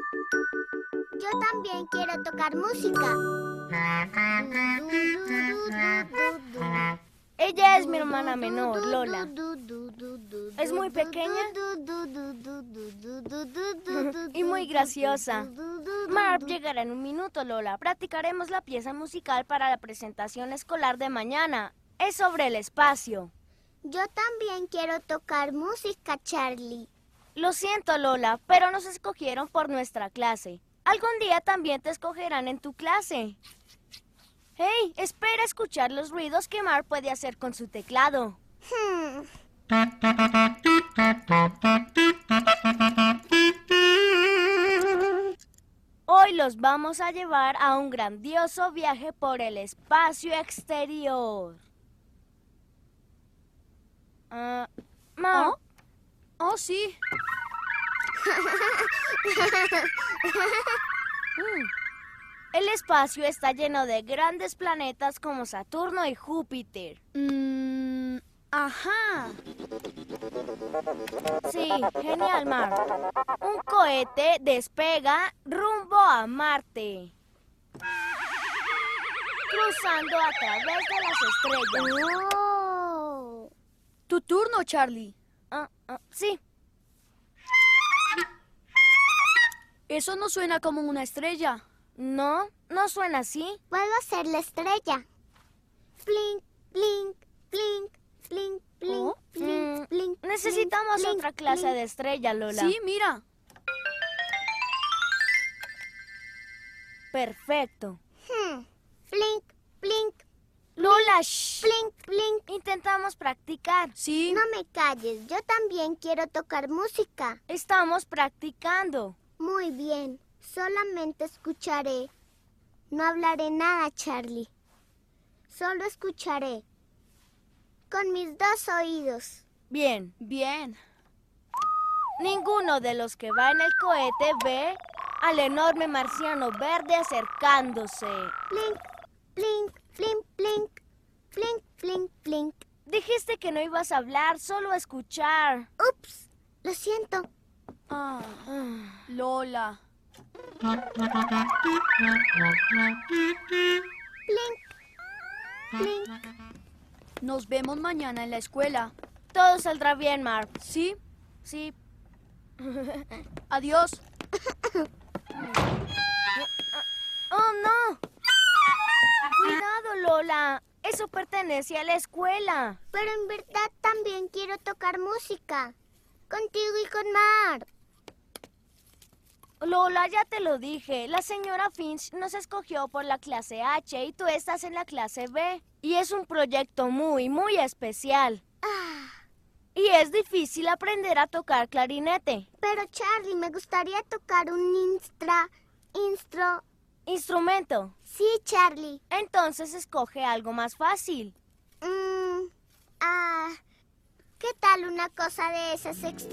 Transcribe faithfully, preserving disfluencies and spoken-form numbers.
Yo también quiero tocar música. Ella es mi hermana menor, Lola. Es muy pequeña y muy graciosa. Marv llegará en un minuto, Lola. Practicaremos la pieza musical para la presentación escolar de mañana. Es sobre el espacio. Yo también quiero tocar música, Charlie. Lo siento, Lola, pero nos escogieron por nuestra clase. Algún día también te escogerán en tu clase. Hey, espera escuchar los ruidos que Marv puede hacer con su teclado. Hmm. Hoy los vamos a llevar a un grandioso viaje por el espacio exterior. Ah, Marv. Oh, sí. Mm. El espacio está lleno de grandes planetas como Saturno y Júpiter. Mm, ajá. Sí, genial, Marv. Un cohete despega rumbo a Marte, cruzando a través de las estrellas. Oh. Tu turno, Charlie. Ah, ah, sí. Eso no suena como una estrella. No, no suena así. Puedo hacer la estrella. Blink, blink, blink, blink, blink, Oh, blink, mm, blink. Necesitamos blink, otra clase blink. de estrella, Lola. Sí, mira. Perfecto. Hmm. Blink, blink, Lola, shh. blink, blink. Intentamos practicar. Sí. No me calles, yo también quiero tocar música. Estamos practicando. Muy bien, solamente escucharé. No hablaré nada, Charlie. Solo escucharé. Con mis dos oídos. Bien. Bien. Ninguno de los que va en el cohete ve al enorme marciano verde acercándose. Blink, blink, blink, blink. Blink, blink, blink. Dijiste que no ibas a hablar, solo a escuchar. Ups, lo siento. Ah, Ah. Lola. Blink, blink. Nos vemos mañana en la escuela. Todo saldrá bien, Marv. ¿Sí? Sí. Adiós. ¡Oh, no! Cuidado, Lola. Eso pertenece a la escuela. Pero en verdad también quiero tocar música. Contigo y con Mar. Lola, ya te lo dije. La señora Finch nos escogió por la clase H y tú estás en la clase B. Y es un proyecto muy, muy especial. Ah, Y es difícil aprender a tocar clarinete. pero Charlie, me gustaría tocar un instra... Instro... Instrumento. Sí, Charlie. Entonces escoge algo más fácil. Mm, ah, ¿qué tal una cosa de esas extra?